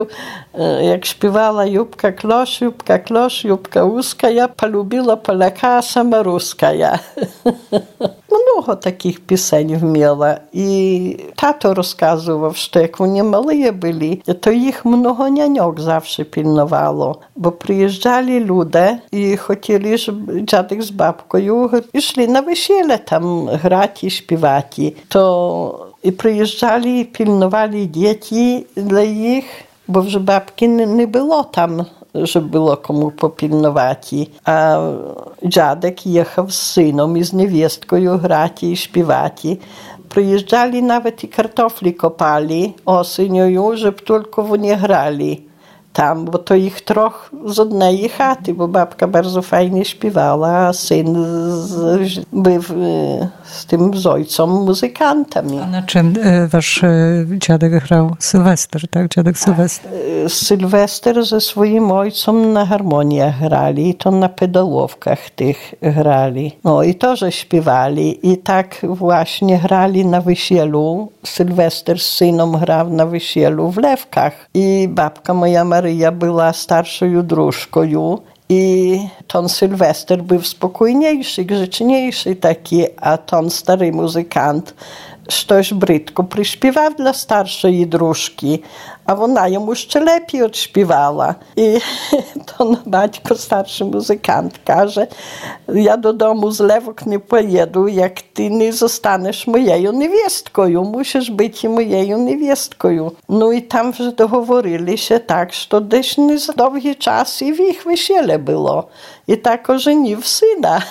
Jak śpiewała Jubka klosz, Jubka łuska, polubila Polaka, sama ruska ja. Много takich пісень вміла. І тато розказував, що як вони малі були, то їх много няньок завжди пільнувало. Бо приїжджали люди і хотіли, щоб дядик з бабкою йшли на весілля там грати і співати. То і приїжджали, і пільнували діти для їх, бо вже бабки не було там, щоб було кому попільнувати. А дядек їхав з сином і з невісткою грати і співати. Приїжджали навіть і картофлі копали осінню, щоб тільки вони грали там, бо то їх трох з однієї хати, бо бабка дуже файnie śpiewała, а син був z tym z ojcem muzykantami. A na czym wasz dziadek grał? Sylwester, tak? Dziadek Sylwester? Sylwester ze swoim ojcem na harmoniach grali i to na pedałówkach tych grali. No i to, że śpiewali i tak właśnie grali na weselu. Sylwester z synem grał na weselu w Lewkach i babka moja Maryja była starszą dróżką. I ten Sylwester był spokojniejszy, grzeczniejszy taki, a ten stary muzykant coś brzydko przyśpiewał dla starszej dróżki, a ona jemu jeszcze lepiej odśpiewała. I ten baćko, starszy muzykant, każe, ja do domu z Lewok nie pojedę, jak ty nie zostaniesz moją niewiestką, musisz być moją niewiestką. No i tam że doговорили się tak, że gdzieś nie za długi czas i w ich wesele było. I tak ożenił syna.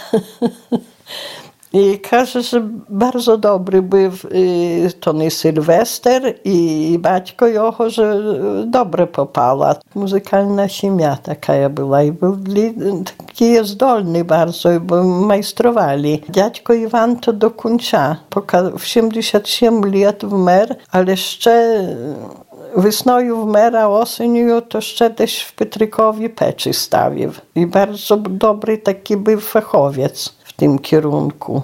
I każe, że bardzo dobry był ten Sylwester i baćko jeho, że dobre popala. Muzykalna ziemia taka była i byli taki zdolni bardzo, bo majstrowali. Dziadko Iwan to do końca, w 77 lat wmer, ale jeszcze wysnoju wmer, a oseniu to jeszcze też w Petrykowie peczy stawił. I bardzo dobry taki był fachowiec w tym kierunku.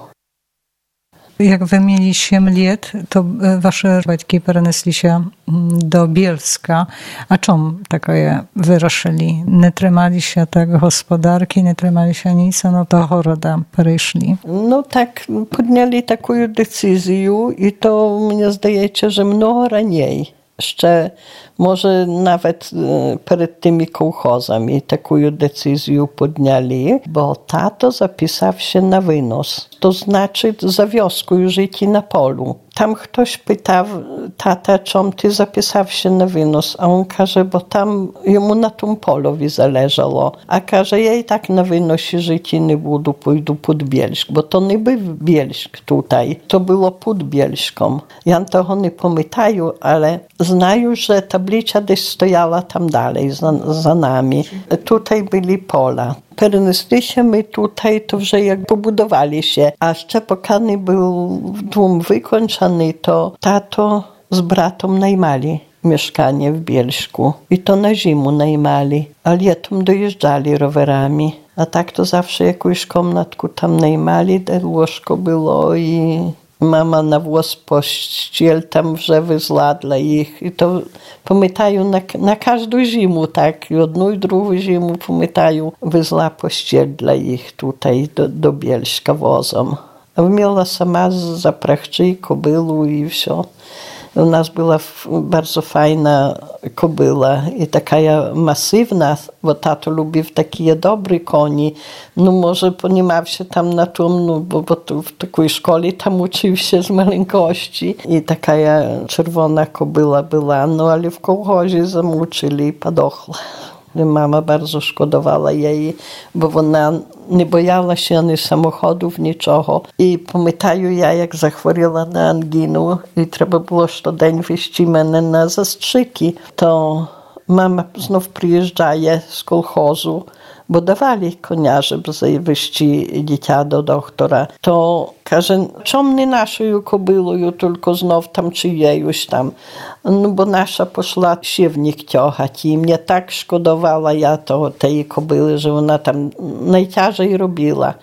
Jak wy mieli 7 lat, to wasze батьки перенеслися do Bielska. A czym takie wyruszyli? Nie trzymali się tak gospodarki, nie trzymali się nic, no do Goroda przeszli. No tak, podjęli taką decyzję i to mnie zdaje się, że mnogo raniej. Jeszcze może nawet przed tymi kołchozami taką decyzję podjęli, bo tato zapisał się na wynos. To znaczy za wioską żyć na polu. Tam ktoś pytał tata, czym ty zapisał się na wynos, a on każe, bo tam jemu na tym polowi zależało. A każe, ja i tak na wynosie żyć nie budu, pójdę pod Bielsk, bo to nie był Bielsk tutaj, to było pod Bielską. Ja tego nie pamiętaję, ale znają, że tablica gdzieś stojała tam dalej, za nami. Tutaj byli pola. Przenieśli się my tutaj, to że jak pobudowali się, a jeszcze pokany był dom wykończony, to tato z bratem najmali mieszkanie w Bielsku. I to na zimę najmali, a latem dojeżdżali rowerami. A tak to zawsze jakąś komnatkę tam najmali, łóżko było i mama na włos pościel tam wyzła dla ich. I to pamiętają na każdą zimę, tak. Jedną i drugą zimę pamiętają, wyzła pościel dla ich tutaj do Bielska wozem. Miała sama zaprachczy kobylu i wszystko. U nas była bardzo fajna kobyla i taka masywna, bo tato lubił takie dobre koni. No może ponieważ się tam na tym, no, bo w takiej szkole tam uczył się z maleńkości. I taka czerwona kobyla była, no ale w kołchozie zamuczyli i podochła. Mama bardzo szkodowała jej, bo ona nie bojała się ani samochodów, niczego. I pamiętaję ja, jak zachworiła na anginę i trzeba było codziennie wieźć mnie na zastrzyki, to mama znów przyjeżdżaje z kolchozu, bo dawali konia, żeby zawieźć dziecka do doktora. To każe, czym nie naszą kobylą, tylko znów tam czyjejuś tam. No bo nasza poszła siewnik ciąchać i mnie tak szkodowała ja tej kobyły, że ona tam najciężej robiła.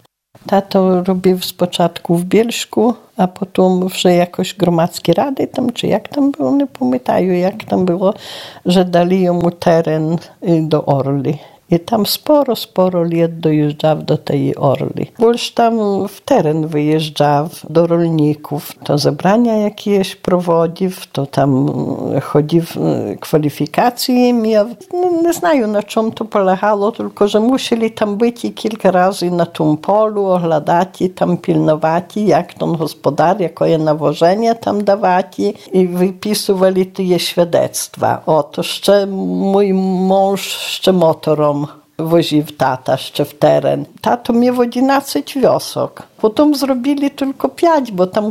Tato robił spoczatku w Bielszku, a potem вже jakoś gromadzkie rady tam, czy jak tam było, nie pamiętaję jak tam było, że dali jemu teren do Orli. I tam sporo lat dojeżdżał do tej Orli. Больш tam w teren wyjeżdżał do rolników. To zebrania jakieś prowadził, to tam chodził, kwalifikacje miał. Nie znają na czym to polegało, tylko że musieli tam być i kilka razy na tym polu, oglądać i tam pilnować, jak ten gospodar, jakie nawożenie tam dawać i wypisywali te świadectwa. O, to jeszcze mój mąż jeszcze motorem woził tata jeszcze w teren. Tato miał 11 wiosek. Potem zrobili tylko 5, bo tam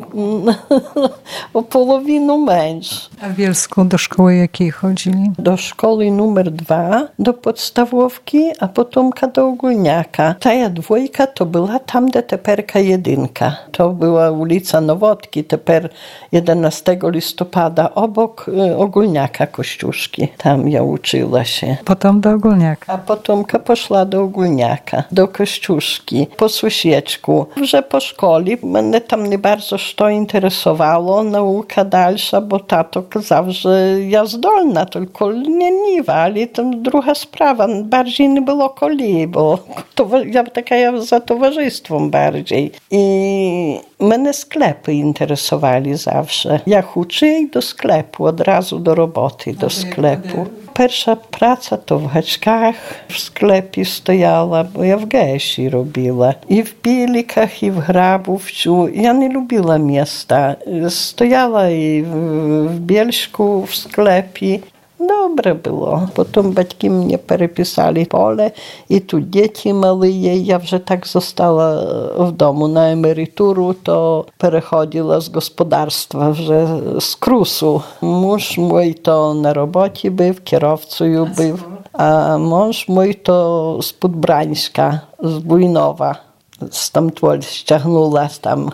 o połowinu męż. A w Bielsku do szkoły jakiej chodzili? Do szkoły numer 2, do podstawówki, a potem do ogólniaka. Ta dwójka to była tam, gdzie teperka 1. To była ulica Nowotki, teper 11 listopada, obok ogólniaka Kościuszki. Tam ja uczyła się. Potem do ogólniaka. A potem poszła do ogólniaka, do Kościuszki, po sąsiedzku. Że po szkole mnie tam nie bardzo to interesowało, nauka dalsza, bo tato kazał, że ja zdolna, tylko leniwa, ale to druga sprawa, bardziej nie było kolei, bo ja taka za towarzystwem bardziej. I mnie sklepy interesowali zawsze. Jak uczyłem do sklepu, od razu do roboty, do sklepu. Pierwsza praca to w Haczkach w sklepie stojała, bo ja w Gęsi robiła. I w Bielikach, i w Grabówciu. Ja nie lubiła miasta. Stojała i w Bielszku w sklepie. Dobre było. Potem батьки mnie переписали pole i tu dzieci małe. Ja вже tak została w domu. Na emeryturę to przechodziła z gospodarstwa, że z Krusu. Mąż mój to na robocie był, kierowcą był, a mąż mój to z Podbrańska, z Bujnowa. Stamtąd ściągnęła tam.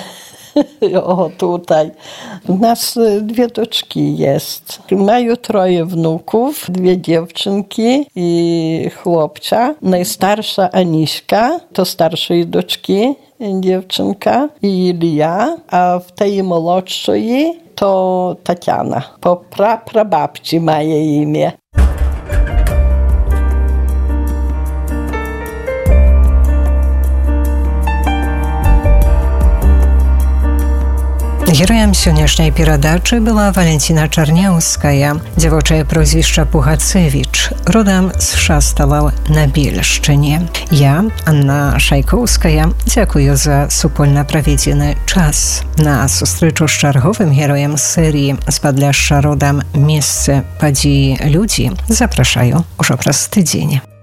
O, tutaj. U nas 2 doczki jest. Mają 3 wnuków, 2 dziewczynki i chłopca. Najstarsza Aniśka, to starszej doczki dziewczynka i ja, a w tej młodszej to Tatiana. Po prababci ma jej imię. Героем сённяшняй перадачы была Валентина Чарняўская, дзявочае прозвішча Пугацевіч, родам з Шасталаў на Бельшчыне. Я, Анна Шайкоўская, дзякую за супольна праведзены час. На сустрэчу з чарговым героем серыі з Падляшша родам месцы, падзеі, людзі запрашаю ўжо праз тыдзень.